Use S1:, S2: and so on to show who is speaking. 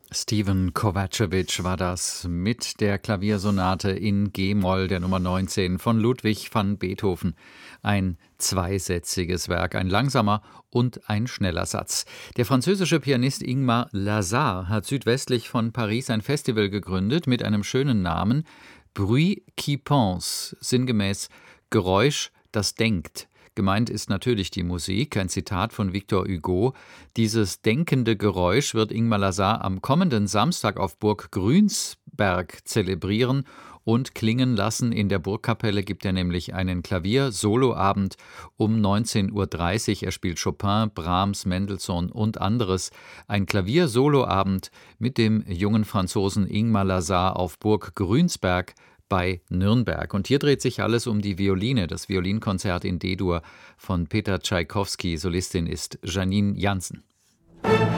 S1: Steven Kovacevic war das mit der Klaviersonate in G-Moll der Nummer 19 von Ludwig van Beethoven. Ein zweisätziges Werk, ein langsamer und ein schneller Satz. Der französische Pianist Ingmar Lazare hat südwestlich von Paris ein Festival gegründet mit einem schönen Namen: Bruit qui pense, sinngemäß Geräusch, das denkt. Gemeint ist natürlich die Musik, ein Zitat von Victor Hugo. Dieses denkende Geräusch wird Ingmar Lazare am kommenden Samstag auf Burg Grünsberg zelebrieren und klingen lassen. In der Burgkapelle gibt er nämlich einen Klavier-Soloabend um 19:30 Uhr. Er spielt Chopin, Brahms, Mendelssohn und anderes. Ein Klavier-Soloabend mit dem jungen Franzosen Ingmar Lazare auf Burg Grünsberg bei Nürnberg. Und hier dreht sich alles um die Violine, das Violinkonzert in D-Dur von Peter Tschaikowski. Solistin ist Janine Jansen.